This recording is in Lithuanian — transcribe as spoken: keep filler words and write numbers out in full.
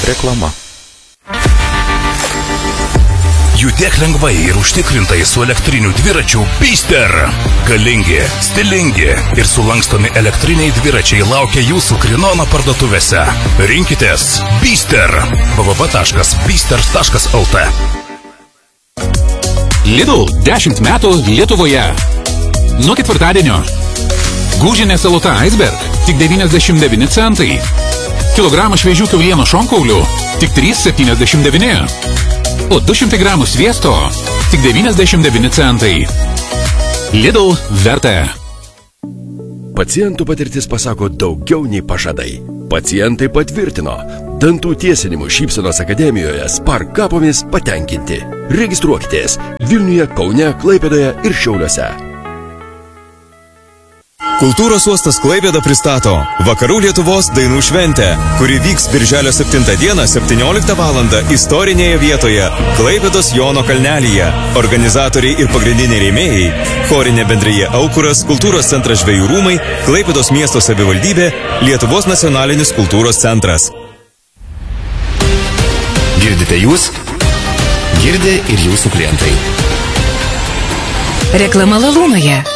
Reklama. Judėk lengvai ir užtikrintai su elektriniu dviračiu Bicester. Galingi, stilingi ir sulankstomi elektriniai dviračiai laukia jūsų Krinono parduotuvėse. Rinkitės Bicester. w w w taškas bicester taškas l t. Lidl dešimt metų Lietuvoje. Nuo ketvirtadienio. Gūžinė salota Iceberg tik devyniasdešimt devyni centai. Kilogramą šviežių kiaulieno šonkaulių tik trys septyniasdešimt devyni. O du šimtai gramų sviesto tik devyniasdešimt devyni centai. Lidl verta. Pacientų patirtis pasako daugiau nei pažadai. Pacientai patvirtino. Dantų tiesinimų Šypsenos akademijoje Spark kapomis patenkinti. Registruokitės Vilniuje, Kaune, Klaipėdoje ir Šiauliuose. Kultūros uostas Klaipėda pristato Vakarų Lietuvos dainų šventę, kuri vyks birželio septintą dieną septynioliktą valandą istorinėje vietoje Klaipėdos Jono kalnelyje. Organizatoriai ir pagrindiniai rėmėjai – chorinė bendrija Aukuras, Kultūros centras Žvejų rūmai, Klaipėdos miesto savivaldybė, Lietuvos nacionalinis kultūros centras. Girdite jūs? Girdi ir jūsų klientai. Reklama Lalūnoje.